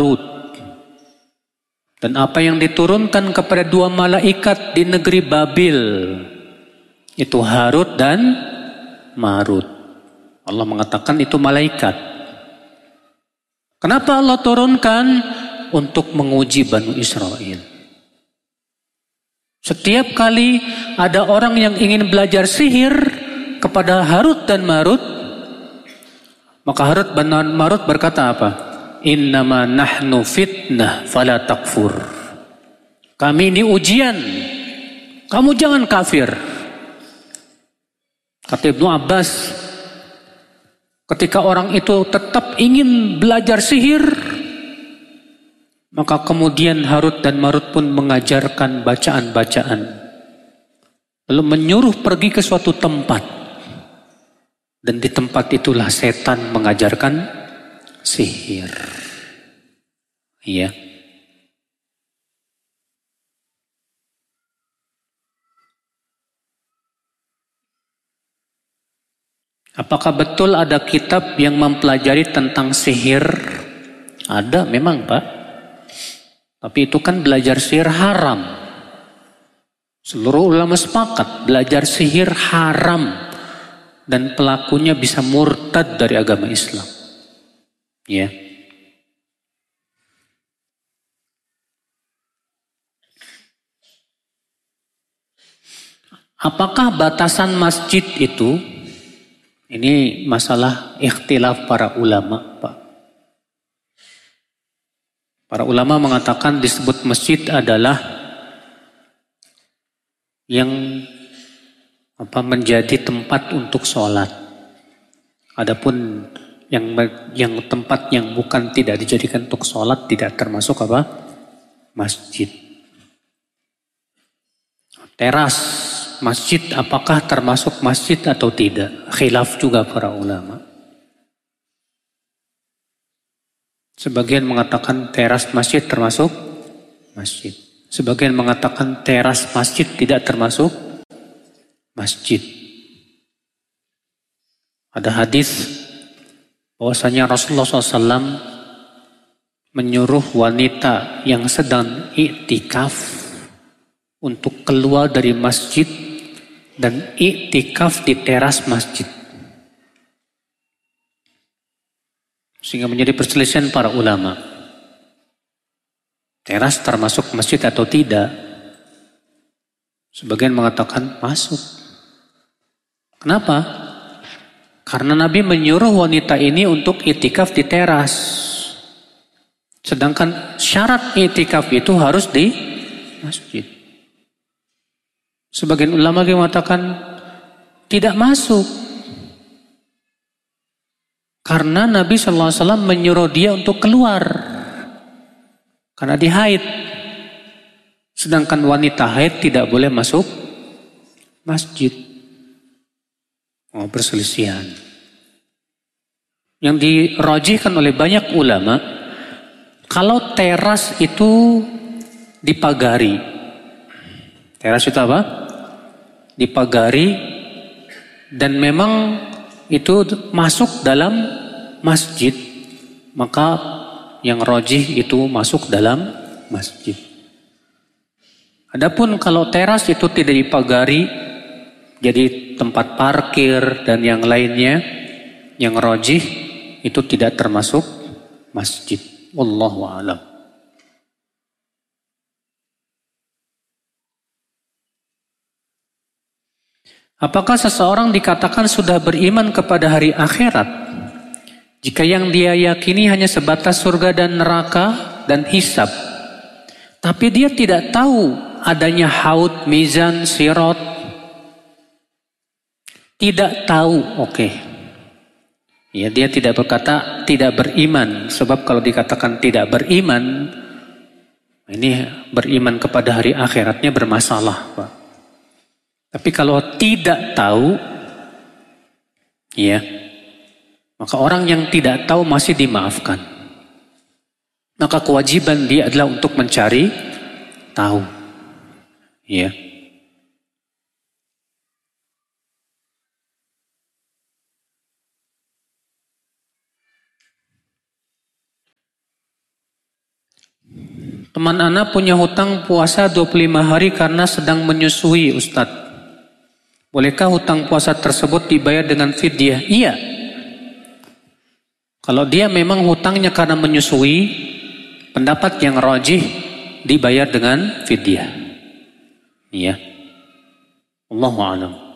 Dan apa yang diturunkan kepada dua malaikat di negeri Babil, itu Harut dan Marut. Allah mengatakan itu malaikat. Kenapa Allah turunkan? Untuk menguji Bani Israel. Setiap kali ada orang yang ingin belajar sihir kepada Harut dan Marut, maka Harut dan Marut berkata apa? Innama nahnu fitnah fala takfur. Kami ini ujian, kamu jangan kafir. Kata Ibnu Abbas, ketika orang itu tetap ingin belajar sihir, maka kemudian Harut dan Marut pun mengajarkan bacaan-bacaan. Lalu menyuruh pergi ke suatu tempat. Dan di tempat itulah setan mengajarkan sihir. Iya. Apakah betul ada kitab yang mempelajari tentang sihir? Ada memang, Pak. Tapi itu kan belajar sihir haram. Seluruh ulama sepakat belajar sihir haram. Dan pelakunya bisa murtad dari agama Islam. Ya. Apakah batasan masjid itu, ini masalah ikhtilaf para ulama, Pak. Para ulama mengatakan disebut masjid adalah yang menjadi tempat untuk sholat. Adapun yang tempat yang bukan tidak dijadikan untuk sholat tidak termasuk apa? Masjid. Teras masjid apakah termasuk masjid atau tidak? Khilaf juga para ulama. Sebagian mengatakan teras masjid termasuk masjid. Sebagian mengatakan teras masjid tidak termasuk masjid. Ada hadis bahwasanya Rasulullah SAW menyuruh wanita yang sedang iktikaf untuk keluar dari masjid dan iktikaf di teras masjid. Sehingga menjadi perselisihan para ulama. Teras termasuk masjid atau tidak? Sebagian mengatakan masuk. Kenapa? Karena Nabi menyuruh wanita ini untuk iktikaf di teras. Sedangkan syarat iktikaf itu harus di masjid. Sebagian ulama yang mengatakan tidak masuk. Karena Nabi SAW menyuruh dia untuk keluar. Karena dia haid. Sedangkan wanita haid tidak boleh masuk masjid. Perselisihan. Yang dirajihkan oleh banyak ulama, kalau teras itu dipagari. Teras itu apa? Dipagari dan memang itu masuk dalam masjid, maka yang rajih itu masuk dalam masjid. Adapun kalau teras itu tidak dipagari, jadi tempat parkir dan yang lainnya, yang rajih itu tidak termasuk masjid. Wallahu a'lam. Apakah seseorang dikatakan sudah beriman kepada hari akhirat jika yang dia yakini hanya sebatas surga dan neraka dan hisab, tapi dia tidak tahu adanya haud, mizan, sirat? Tidak tahu, oke. Ya, dia tidak berkata tidak beriman, sebab kalau dikatakan tidak beriman, ini beriman kepada hari akhiratnya bermasalah, Pak. Tapi kalau tidak tahu, ya, maka orang yang tidak tahu masih dimaafkan. Maka kewajiban dia adalah untuk mencari tahu, ya. Teman ana punya hutang puasa 25 hari karena sedang menyusui, Ustadz. Bolehkah hutang puasa tersebut dibayar dengan fidyah? Iya. Kalau dia memang hutangnya karena menyusui, pendapat yang rajih dibayar dengan fidyah. Iya. Allahu a'lam.